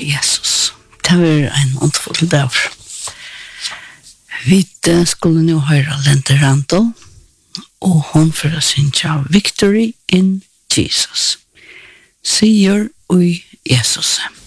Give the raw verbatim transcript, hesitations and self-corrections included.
Jesus. Det var en åndfull dag. Vi skulle nå høre Lente Randall, og hun for å synge Victory in Jesus. Sier ui Jesus.